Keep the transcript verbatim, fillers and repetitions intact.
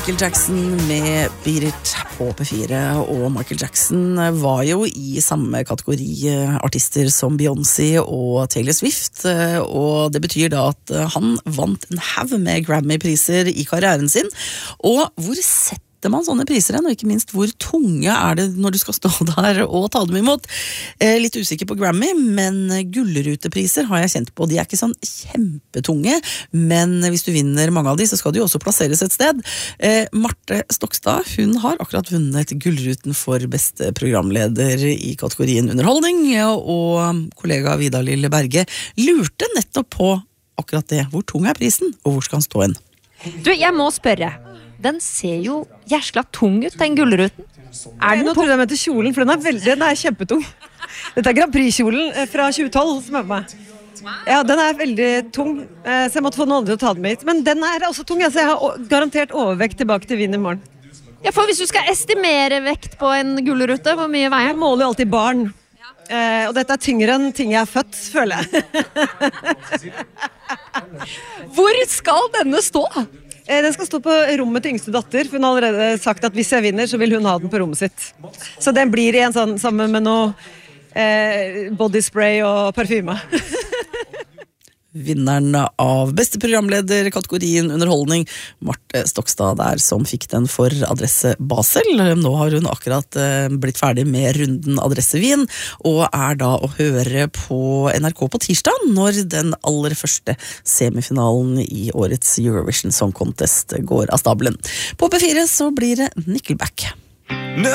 Michael Jackson med Beat It på P fire, og Michael Jackson var jo i samme kategori artister som Beyoncé og Taylor Swift, og det betyr da at han vant en haug med Grammy-priser i karrieren sin. Og hvor setter man sånne priser enn, og ikke minst hvor tunge er det når du skal stå der og ta dem imot? Eh, litt usikker på Grammy, men gullrutepriser har jeg kjent på. De er ikke sånn kjempetunge, men hvis du vinner mange av de, så skal du jo også plasseres et sted. Eh, Marte Stokstad, hun har akkurat vunnet gullruten for beste programleder i kategorien underholdning, og kollega Vidar Lille Berge lurte nettopp på akkurat det. Hvor tung er prisen, og hvor skal han stå inn? Du, jeg må spørre. Den ser jo jæskla tung ut, den gullruten. Er den Nå trodde jeg med til kjolen, for den er, veldig, den er kjempetung. Dette er Grand Prix-kjolen fra tjue tolv som er på meg. Ja, den er veldig tung, så jeg måtte få noen andre til å ta den med hit. Men den er også tung, så jeg har garantert overvekt tilbake til Wien i morgen. Ja, for hvis du skal estimere vekt på en gullrute, hvor mye veier? Jeg måler jo alltid barn. Eh, og dette er tyngre enn ting jeg er født, føler jeg. Hvor skal denne stå? Eh, den skal stå på rommet til yngste datter, for hun har allerede sagt at hvis jeg vinner, så vil hun ha den på rommet sitt. Så den blir i en sånn, sammen med noe eh, bodyspray og parfyme. Vinneren av beste programleder kategorien underholdning, Marte Stokstad der, som fikk den for Adresse Basel. Nå har hun akkurat eh, blitt ferdig med runden Adresse Wien, og er da å høre på N R K på tirsdag, når den aller første semifinalen i årets Eurovision Song Contest går av stabelen. På P fire så blir det Nickelback.